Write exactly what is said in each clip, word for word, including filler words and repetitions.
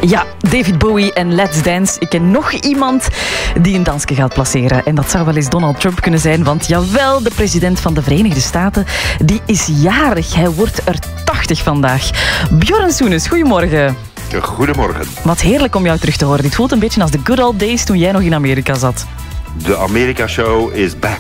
Ja, David Bowie en Let's Dance. Ik ken nog iemand die een dansje gaat placeren. En dat zou wel eens Donald Trump kunnen zijn. Want jawel, de president van de Verenigde Staten, die is jarig. Hij wordt er tachtig vandaag. Björn Soenes, goedemorgen. Goedemorgen. Wat heerlijk om jou terug te horen. Dit voelt een beetje als de good old days toen jij nog in Amerika zat. De Amerika-show is back.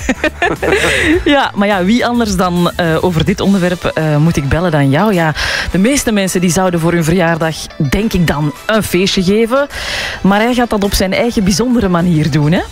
Ja, maar ja, wie anders dan uh, over dit onderwerp uh, moet ik bellen dan jou? Ja, de meeste mensen die zouden voor hun verjaardag, denk ik dan, een feestje geven. Maar hij gaat dat op zijn eigen bijzondere manier doen, hè?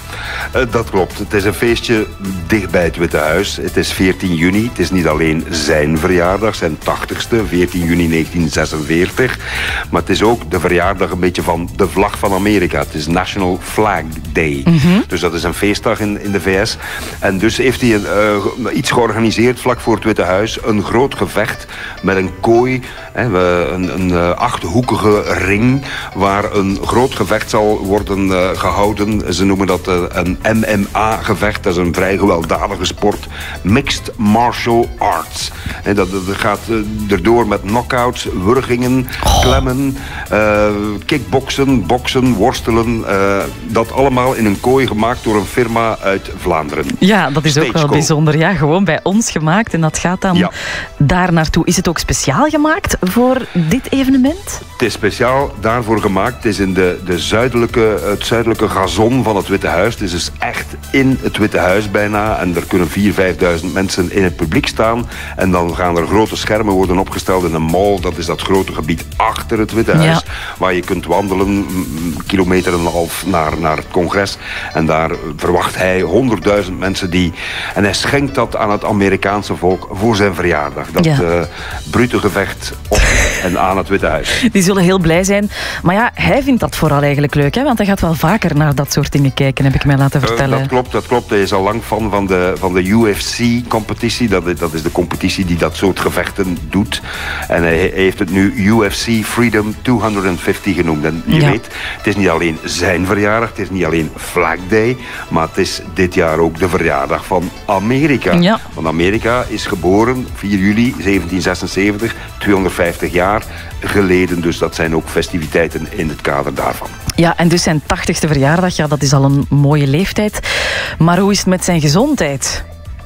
Uh, dat klopt. Het is een feestje dicht bij het Witte Huis. Het is veertien juni. Het is niet alleen zijn verjaardag, zijn tachtigste, veertien juni negentien zesenveertig. Maar het is ook de verjaardag een beetje van de vlag van Amerika. Het is National Flag Day. Mm-hmm. Dus dat is een feestdag in, in de V S. En dus heeft hij een, uh, iets georganiseerd vlak voor het Witte Huis. Een groot gevecht met een kooi. Hè, een, een uh, achthoekige ring waar een groot gevecht zal worden uh, gehouden. Ze noemen dat uh, een M M A-gevecht. Dat is een vrij gewelddadige sport. Mixed Martial Arts. En dat, dat gaat uh, erdoor met knockouts, wurgingen, klemmen, uh, kickboksen, boksen, worstelen. Uh, dat allemaal in een kooi gemaakt door een firma uit Vlaanderen. Ja, dat is ook wel bijzonder. Ja, gewoon bij ons gemaakt. En dat gaat dan ja. daar naartoe. Is het ook speciaal gemaakt voor dit evenement? Het is speciaal daarvoor gemaakt. Het is in de, de zuidelijke, het zuidelijke gazon van het Witte Huis. Het is dus echt in het Witte Huis bijna. En er kunnen vierduizend, vijfduizend mensen in het publiek staan. En dan gaan er grote schermen worden opgesteld in een mall. Dat is dat grote gebied achter het Witte Huis. Ja. Waar je kunt wandelen, een kilometer en een half naar, naar het congres. En daar verwacht hij honderdduizend mensen die... En hij schenkt dat aan het Amerikaanse volk voor zijn verjaardag. Dat ja. uh, brute gevecht op en aan het Witte Huis. Die zullen heel blij zijn. Maar ja, hij vindt dat vooral eigenlijk leuk, hè? Want hij gaat wel vaker naar dat soort dingen kijken, heb ik mij laten vertellen. Uh, dat klopt, dat klopt. Hij is al lang fan van de, van de U F C-competitie. Dat, dat is de competitie die dat soort gevechten doet. En hij heeft het nu U F C Freedom tweehonderdvijftig genoemd. En je ja. weet, het is niet alleen zijn verjaardag, het is niet alleen Flag Day, maar het is dit jaar ook de verjaardag van Amerika. Ja. Want Amerika is geboren vier juli zeventien zesenzeventig, tweehonderdvijftig jaar geleden. Dus dat zijn ook festiviteiten in het kader daarvan. Ja, en dus zijn tachtigste verjaardag, ja, dat is al een mooie leeftijd. Maar hoe is het met zijn gezondheid?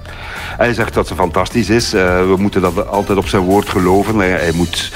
Hij zegt dat ze fantastisch is. Uh, we moeten dat altijd op zijn woord geloven. Hij, hij moet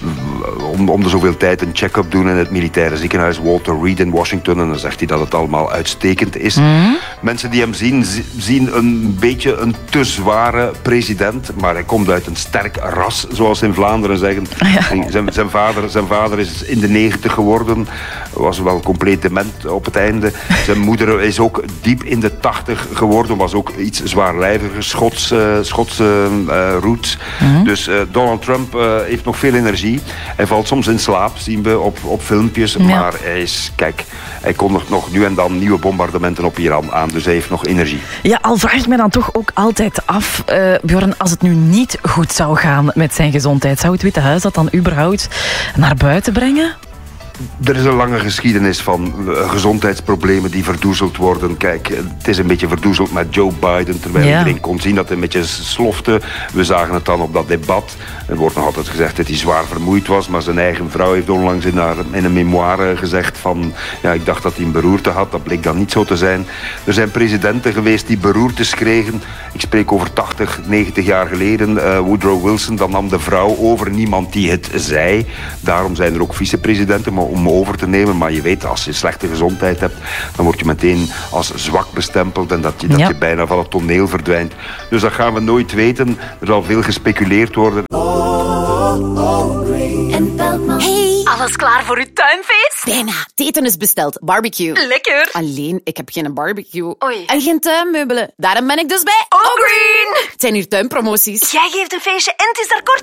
om, om de zoveel tijd een check-up doen in het militaire ziekenhuis Walter Reed in Washington. En dan zegt hij dat het allemaal uitstekend is. Mm-hmm. Mensen die hem zien, zien een beetje een te zware president. Maar hij komt uit een sterk ras, zoals ze in Vlaanderen zeggen. Ja. Zijn, zijn, vader, zijn vader is in de negentig geworden. Was wel compleet dement op het einde. Zijn moeder is ook diep in de tachtig geworden. Was ook iets zwaarlijviger, Schots. Uh, Schotse uh, roots. Mm-hmm. Dus uh, Donald Trump uh, heeft nog veel energie. Hij valt soms in slaap, zien we op, op filmpjes. Ja. Maar hij is, kijk, hij kondigt nog nu en dan nieuwe bombardementen op Iran aan. Dus hij heeft nog energie. Ja, al vraag ik me dan toch ook altijd af, uh, Björn, als het nu niet goed zou gaan met zijn gezondheid, zou het Witte Huis dat dan überhaupt naar buiten brengen? Er is een lange geschiedenis van uh, gezondheidsproblemen die verdoezeld worden. Kijk, het is een beetje verdoezeld met Joe Biden, terwijl ja. iedereen kon zien dat hij een beetje slofte. We zagen het dan op dat debat. Er wordt nog altijd gezegd dat hij zwaar vermoeid was, maar zijn eigen vrouw heeft onlangs in, haar, in een memoire gezegd van, ja, ik dacht dat hij een beroerte had. Dat bleek dan niet zo te zijn. Er zijn presidenten geweest die beroertes kregen. Ik spreek over tachtig, negentig jaar geleden. Uh, Woodrow Wilson, dan nam de vrouw over, niemand die het zei. Daarom zijn er ook vicepresidenten, maar om over te nemen. Maar je weet, als je slechte gezondheid hebt, dan word je meteen als zwak bestempeld en dat je, dat ja. je bijna van het toneel verdwijnt. Dus dat gaan we nooit weten. Er zal veel gespeculeerd worden. Hey, alles klaar voor uw tuinfeest? Bijna. Het eten is besteld. Barbecue. Lekker. Alleen, ik heb geen barbecue. Oei. En geen tuinmeubelen. Daarom ben ik dus bij Allgreen. Het zijn hier tuinpromoties. Jij geeft een feestje en het is daar kort